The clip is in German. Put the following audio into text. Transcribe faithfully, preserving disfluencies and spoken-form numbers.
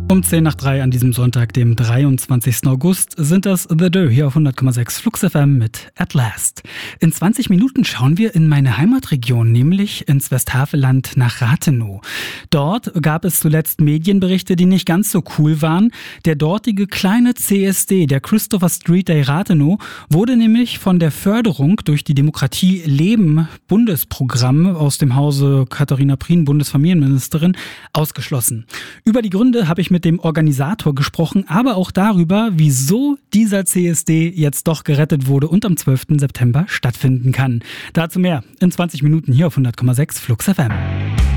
Um zehn nach drei an diesem Sonntag, dem dreiundzwanzigsten August, sind das The Dö hier auf hundert Komma sechs Flux F M mit At Last. In zwanzig Minuten schauen wir in meine Heimatregion, nämlich ins Westhaveland nach Rathenow. Dort gab es zuletzt Medienberichte, die nicht ganz so cool waren. Der dortige kleine C S D, der Christopher Street Day Rathenow, wurde nämlich von der Förderung durch die Demokratie Leben Bundesprogramm aus dem Hause Katharina Prien, Bundesfamilienministerin, ausgeschlossen. Über die Gründe habe ich mit mit dem Organisator gesprochen, aber auch darüber, wieso dieser C S D jetzt doch gerettet wurde und am zwölften September stattfinden kann. Dazu mehr in zwanzig Minuten hier auf hundert Komma sechs Flux F M.